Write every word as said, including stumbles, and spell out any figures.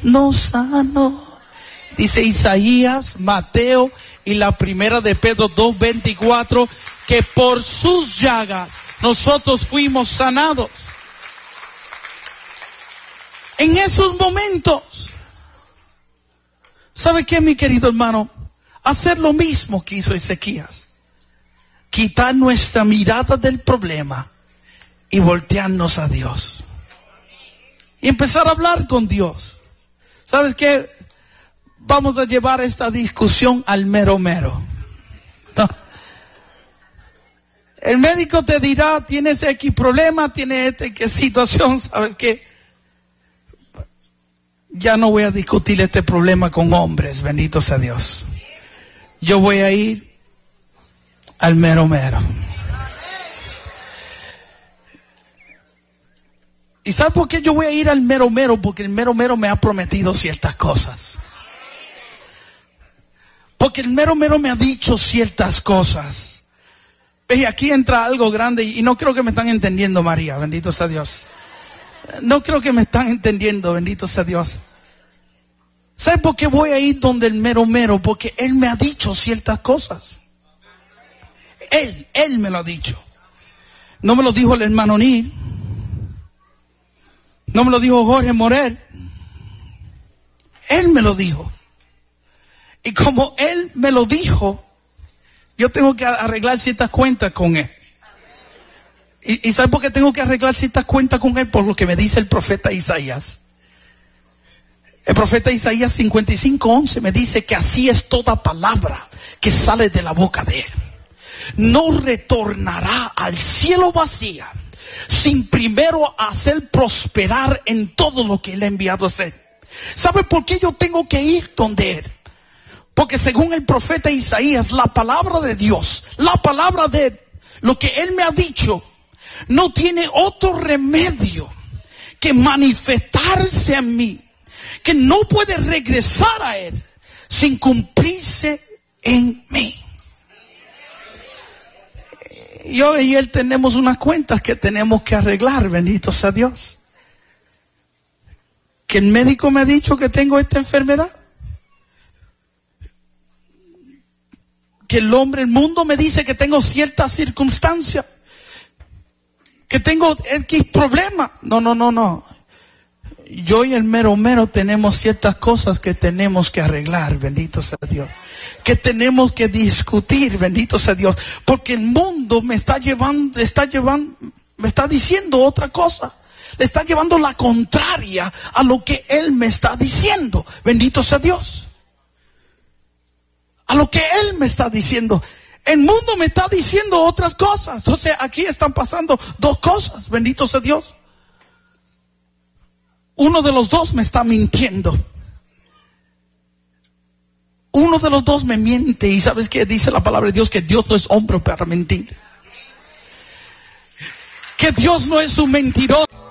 nos sanó. Dice Isaías, Mateo y la primera de Pedro dos veinticuatro, que por sus llagas nosotros fuimos sanados. En esos momentos, ¿sabe qué, mi querido hermano? Hacer lo mismo que hizo Ezequías. Quitar nuestra mirada del problema y voltearnos a Dios. Y empezar a hablar con Dios. ¿Sabes qué? Vamos a llevar esta discusión al mero mero. No. El médico te dirá, tienes X problema, tienes esta ¿qué situación? ¿Sabes qué? Ya no voy a discutir este problema con hombres, bendito sea Dios. Yo voy a ir al mero mero. ¿Y sabes por qué yo voy a ir al mero mero? Porque el mero mero me ha prometido ciertas cosas. Porque el mero mero me ha dicho ciertas cosas. Y aquí entra algo grande y no creo que me están entendiendo, María, bendito sea Dios. No creo que me están entendiendo, bendito sea Dios. ¿Sabes por qué voy a ir donde el mero mero? Porque Él me ha dicho ciertas cosas. Él, Él me lo ha dicho. No me lo dijo el hermano Nil. No me lo dijo Jorge Morel. Él me lo dijo. Y como Él me lo dijo, yo tengo que arreglar ciertas cuentas con Él. ¿Y, y sabe por qué tengo que arreglar ciertas cuentas con Él? Por lo que me dice el profeta Isaías. El profeta Isaías cincuenta y cinco once me dice que así es toda palabra que sale de la boca de Él. No retornará al cielo vacía, sin primero hacer prosperar en todo lo que Él ha enviado a hacer. ¿Sabe por qué yo tengo que ir donde Él? Porque según el profeta Isaías, la palabra de Dios, la palabra de Él, lo que Él me ha dicho, no tiene otro remedio que manifestarse en mí, que no puede regresar a Él sin cumplirse en mí. Yo y Él tenemos unas cuentas que tenemos que arreglar, bendito sea Dios. Que el médico me ha dicho que tengo esta enfermedad. Que el hombre, el mundo me dice que tengo ciertas circunstancias. Que tengo X problema. No, no, no, no. Yo y el mero mero tenemos ciertas cosas que tenemos que arreglar, bendito sea Dios. Que tenemos que discutir, bendito sea Dios. Porque el mundo me está llevando, está llevando, me está diciendo otra cosa. Le está llevando la contraria a lo que Él me está diciendo, bendito sea Dios. A lo que Él me está diciendo. El mundo me está diciendo otras cosas. Entonces aquí están pasando dos cosas, bendito sea Dios. Uno de los dos me está mintiendo. Uno de los dos me miente. Y ¿sabes qué dice la palabra de Dios? Que Dios no es hombre para mentir. Que Dios no es un mentiroso.